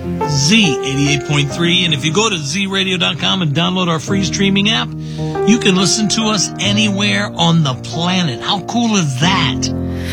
Z88.3. And if you go to zradio.com and download our free streaming app, you can listen to us anywhere on the planet. How cool is that?